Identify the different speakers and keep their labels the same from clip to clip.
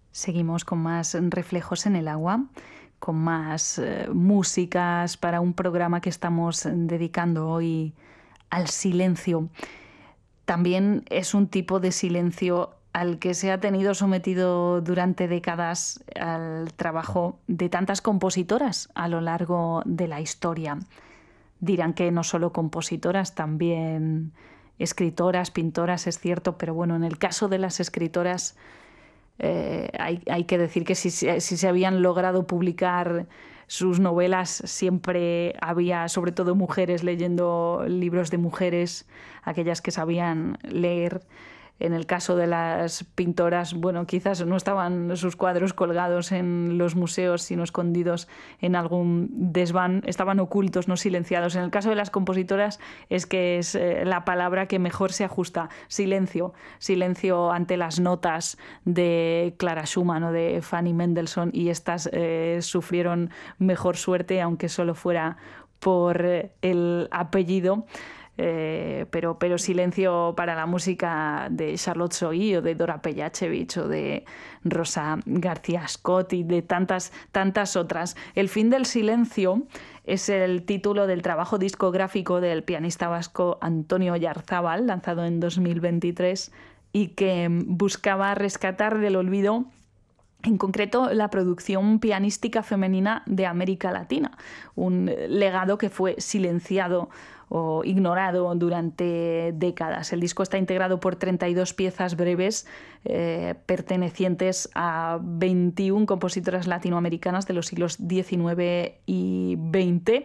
Speaker 1: Seguimos con más reflejos en el agua, con más músicas para un programa que estamos dedicando hoy al silencio. También es un tipo de silencio al que se ha tenido sometido durante décadas al trabajo de tantas compositoras a lo largo de la historia. Dirán que no solo compositoras, también escritoras, pintoras, es cierto, pero bueno, en el caso de las escritoras hay que decir que si se habían logrado publicar sus novelas, siempre había, sobre todo mujeres, leyendo libros de mujeres, aquellas que sabían leer. En el caso de las pintoras, bueno, quizás no estaban sus cuadros colgados en los museos, sino escondidos en algún desván, estaban ocultos, no silenciados. En el caso de las compositoras es que es la palabra que mejor se ajusta. Silencio, silencio ante las notas de Clara Schumann o de Fanny Mendelssohn, y estas sufrieron mejor suerte, aunque solo fuera por el apellido. Pero silencio para la música de Charlotte Sohi o de Dora Pejacevic o de Rosa García Scott y de tantas otras. El fin del silencio es el título del trabajo discográfico del pianista vasco Antonio Oyarzábal, lanzado en 2023, y que buscaba rescatar del olvido, en concreto, la producción pianística femenina de América Latina, un legado que fue silenciado o ignorado durante décadas. El disco está integrado por 32 piezas breves pertenecientes a 21 compositoras latinoamericanas de los siglos XIX y XX,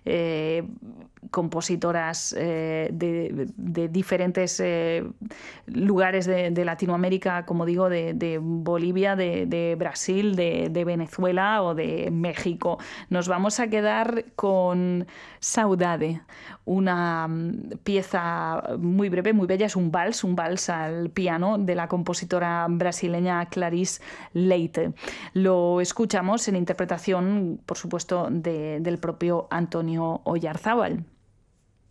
Speaker 1: compositoras de diferentes lugares de Latinoamérica, como digo, de Bolivia, de Brasil, de Venezuela o de México. Nos vamos a quedar con Saudade, una pieza muy breve, muy bella, es un vals al piano de la compositora brasileña Clarice Leite. Lo escuchamos en interpretación, por supuesto, del propio Antonio Oyarzábal.